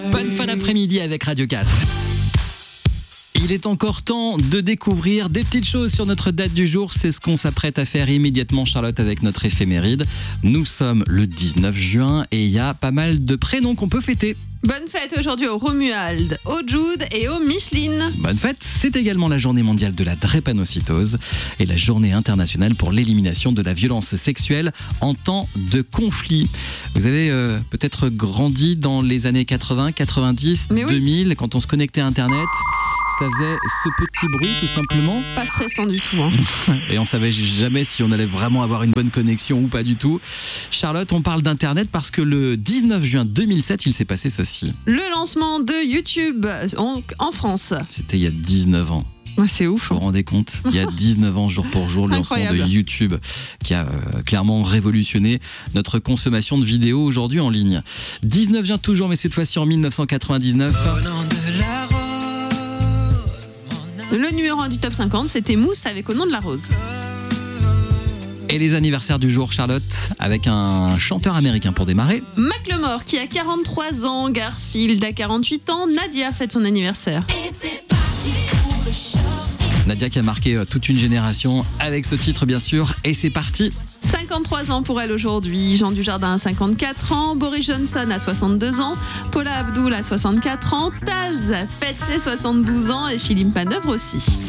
Bonne fin d'après-midi avec Radio 4. Il est encore temps de découvrir des petites choses sur notre date du jour. C'est ce qu'on s'apprête à faire immédiatement, Charlotte, avec notre éphéméride. Nous sommes le 19 juin et il y a pas mal de prénoms qu'on peut fêter. Bonne fête aujourd'hui au Romuald, au Jude et au Micheline. Bonne fête, c'est également la journée mondiale de la drépanocytose et la journée internationale pour l'élimination de la violence sexuelle en temps de conflit. Vous avez peut-être grandi dans les années 80, 90, Mais oui. 2000, quand on se connectait à Internet. Ça faisait ce petit bruit tout simplement. Pas stressant du tout. Hein. Et on savait jamais si on allait vraiment avoir une bonne connexion ou pas du tout. Charlotte, on parle d'Internet parce que le 19 juin 2007, il s'est passé ceci. Le lancement de YouTube en France. C'était il y a 19 ans. Ouais, c'est ouf. Vous vous rendez compte ? Il y a 19 ans, jour pour jour, le lancement de YouTube qui a clairement révolutionné notre consommation de vidéos aujourd'hui en ligne. 19 juin toujours, mais cette fois-ci en 1999. Le numéro 1 du top 50, c'était Mousse avec Au nom de la rose. Et les anniversaires du jour, Charlotte, avec un chanteur américain pour démarrer. Macklemore qui a 43 ans, Garfield a 48 ans, Nadia fête son anniversaire. Nadia qui a marqué toute une génération avec ce titre bien sûr. Et c'est parti. 53 ans pour elle aujourd'hui, Jean Dujardin a 54 ans, Boris Johnson a 62 ans, Paula Abdul a 64 ans, Taz fête ses 72 ans et Philippe Manœuvre aussi.